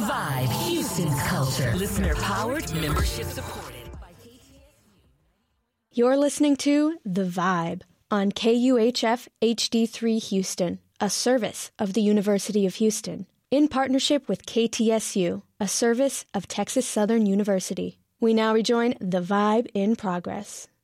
Vibe, Houston's culture. Listener powered, membership supported. You're listening to The Vibe on KUHF HD3 Houston, a service of the University of Houston, in partnership with KTSU, a service of Texas Southern University. We now rejoin The Vibe in progress.